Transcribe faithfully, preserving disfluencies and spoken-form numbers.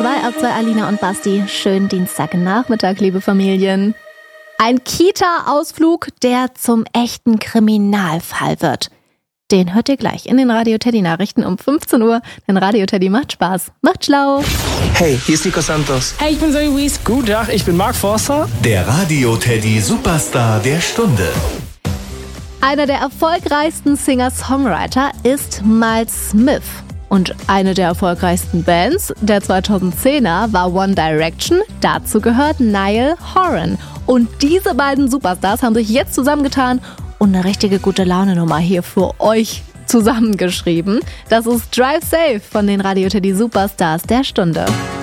zwei ab zwei, Alina und Basti. Schönen Dienstagnachmittag, liebe Familien. Ein Kita-Ausflug, der zum echten Kriminalfall wird. Den hört ihr gleich in den Radio Teddy Nachrichten um fünfzehn Uhr. Denn Radio Teddy macht Spaß, macht schlau. Hey, hier ist Nico Santos. Hey, ich bin Zoe Wies. Guten Tag, ich bin Mark Forster. Der Radio Teddy Superstar der Stunde. Einer der erfolgreichsten Singer-Songwriter ist Miles Smith. Und eine der erfolgreichsten Bands der zweitausendzehner war One Direction. Dazu gehört Niall Horan. Und diese beiden Superstars haben sich jetzt zusammengetan und eine richtige gute Laune-Nummer hier für euch zusammengeschrieben. Das ist Drive Safe von den Radio Teddy Superstars der Stunde.